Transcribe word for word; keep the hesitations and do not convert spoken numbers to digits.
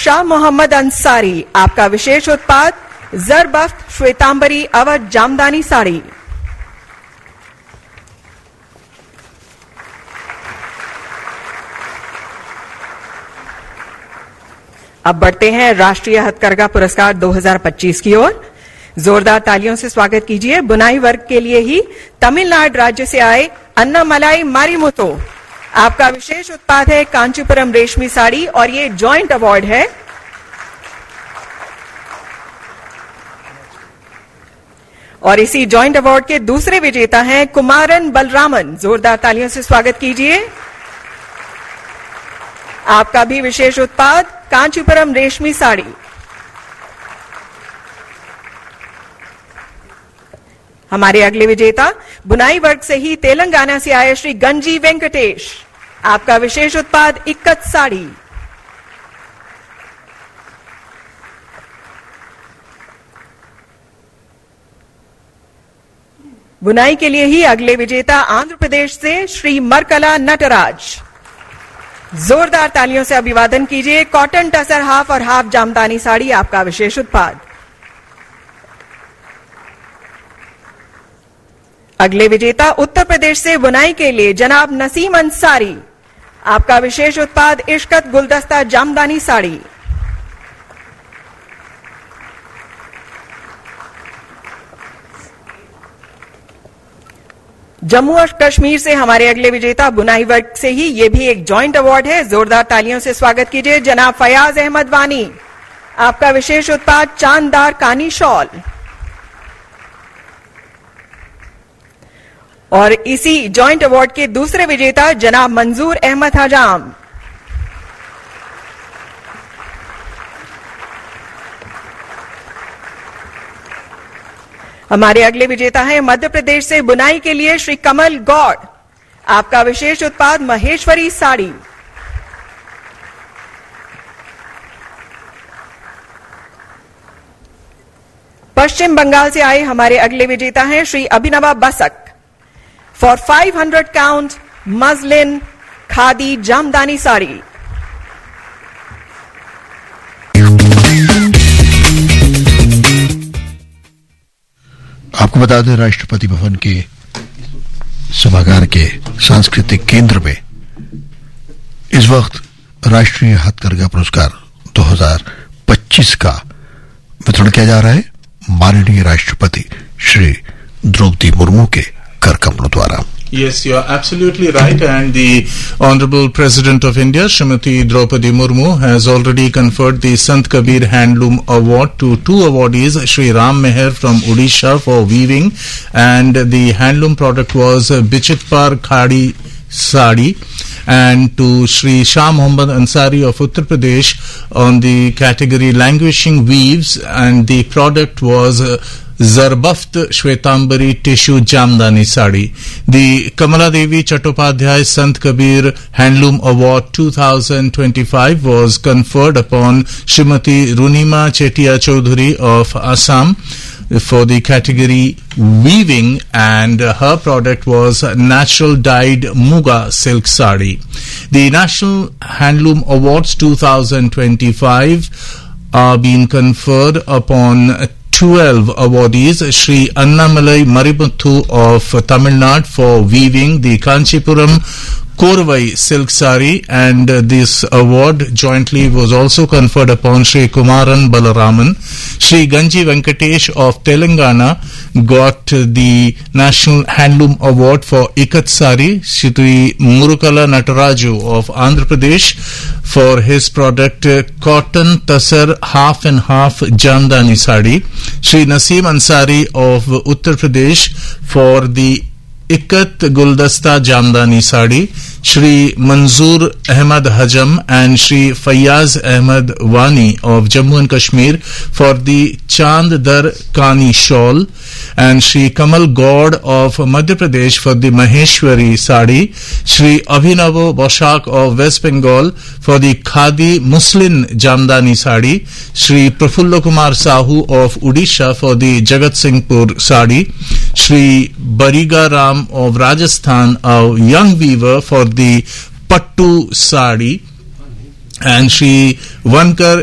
शाह मोहम्मद अंसारी, आपका विशेष उत्पाद जरबफ्त श्वेतांबरी अवध जामदानी साड़ी। अब बढ़ते हैं राष्ट्रीय हथकरघा पुरस्कार दो हज़ार पच्चीस की ओर। जोरदार तालियों से स्वागत कीजिए बुनाई वर्ग के लिए ही तमिलनाडु राज्य से आए अन्नामलाई मारिमुथु। आपका विशेष उत्पाद है कांचीपुरम रेशमी साड़ी और ये जॉइंट अवार्ड है। और इसी जॉइंट अवार्ड के दूसरे विजेता हैं कुमारन बलरामन। जोरदार तालियों से स्वागत कीजिए। आपका भी विशेष उत्पाद कांचीपुरम रेशमी साड़ी। हमारे अगले विजेता बुनाई वर्ग से ही तेलंगाना से आए श्री गंजी वेंकटेश। आपका विशेष उत्पाद इक्कत साड़ी। बुनाई के लिए ही अगले विजेता आंध्र प्रदेश से श्री मरकला नटराज। जोरदार तालियों से अभिवादन कीजिए। कॉटन टसर हाफ और हाफ जामदानी साड़ी आपका विशेष उत्पाद। अगले विजेता उत्तर प्रदेश से बुनाई के लिए जनाब नसीम अंसारी। आपका विशेष उत्पाद इश्कत गुलदस्ता जामदानी साड़ी। जम्मू और कश्मीर से हमारे अगले विजेता बुनाई वर्ग से ही ये भी एक जॉइंट अवार्ड है। जोरदार तालियों से स्वागत कीजिए जनाब फयाज अहमद वानी। आपका विशेष उत्पाद चांददार कानी शॉल। और इसी जॉइंट अवार्ड के दूसरे विजेता जनाब मंजूर अहमद हजाम। हमारे अगले विजेता हैं मध्य प्रदेश से बुनाई के लिए श्री कमल गौड़। आपका विशेष उत्पाद महेश्वरी साड़ी। पश्चिम बंगाल से आए हमारे अगले विजेता हैं Shri अभिनवा Basak. For five hundred count मजलिन khadi jamdani sari. आपको बता दें राष्ट्रपति भवन के सभागार के सांस्कृतिक केंद्र में इस वक्त राष्ट्रीय हथकरघा पुरस्कार दो हज़ार पच्चीस का वितरण किया जा रहा है माननीय राष्ट्रपति श्री द्रौपदी मुर्मू के कर कमलों द्वारा। Yes, you are absolutely right, and the Honorable President of India, Srimati Draupadi Murmu, has already conferred the Sant Kabir Handloom Award to two awardees, Shri Ram Meher from Odisha for weaving, and the handloom product was Bichitpar Khadi Sadi, and to Shri Shah Mohammad Ansari of Uttar Pradesh on the category languishing weaves, and the product was uh, Zarbaft Shwetambari Tissue Jamdani Sadi. The Kamala Devi Chattopadhyay Sant Kabir Handloom Award two thousand twenty-five was conferred upon Srimati Runima Chetia Chaudhary of Assam for the category weaving, and her product was natural dyed Muga silk sari. The National Handloom Awards two thousand twenty-five are being conferred upon twelve awardees. Shri Annamalai Marimuthu of Tamil Nadu for weaving the Kanchipuram Korvai silk sari, and uh, this award jointly was also conferred upon Shri Kumaran Balaraman. Shri Ganji Venkatesh of Telangana got uh, the National Handloom Award for Ikat Sari. Shri Murukala Nataraju of Andhra Pradesh for his product uh, Cotton Tasar Half and Half Jamdani Sari. Shri Naseem Ansari of Uttar Pradesh for the Ikat Guldasta Jamdani Sadi, Shri Manzoor Ahmad Hajam and Shri Fayaz Ahmad Wani of Jammu and Kashmir for the Chand Dar Kani Shawl, and Shri Kamal Gaud of Madhya Pradesh for the Maheshwari Sadi, Shri Abhinavo Boshak of West Bengal for the Khadi Muslin Jamdani Sadi, Shri Prafulla Kumar Sahu of Odisha for the Jagat Singhpur Sadi, Shri Bariga Ram of Rajasthan, a young weaver, for the Pattu Sadi, and Shri Vankar